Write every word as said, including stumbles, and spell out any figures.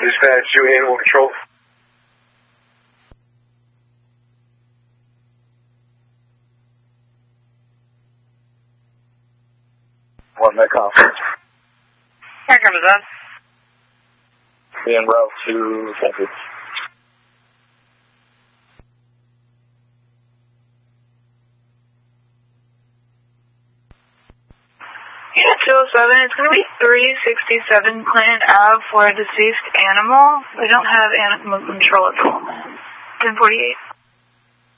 Dispatch to Animal Control. One that conference. Here comes that. En route to Center. Yeah, two oh seven. It's going to be three sixty-seven Clinton Ave for a deceased animal. We don't have animal control at the moment. ten forty-eight.